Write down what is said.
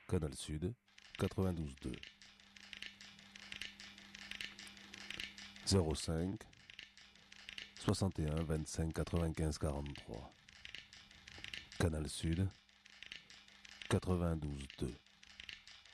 Canal Sud, 92.2. 05 61 25 95 43. Canal Sud, 92.2.